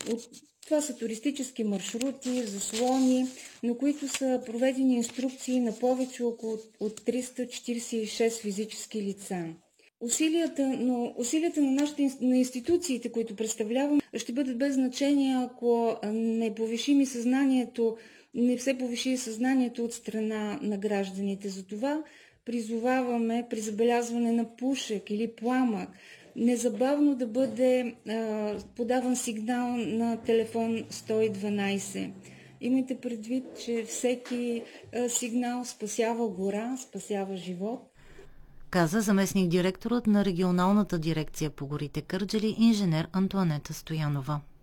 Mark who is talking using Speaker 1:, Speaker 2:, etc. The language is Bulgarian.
Speaker 1: Това са туристически маршрути, заслони, на които са проведени инструкции на повече от 346 физически лица. Усилията на на институциите, които представлявам, ще бъдат без значение, ако не се повиши съзнанието от страна на гражданите. Затова призоваваме при забелязване на пушек или пламък незабавно да бъде подаван сигнал на телефон 112. Имайте предвид, че всеки сигнал спасява гора, спасява живот.
Speaker 2: Каза заместник-директорът на регионалната дирекция по горите Кърджали инженер Антоанета Стоянова.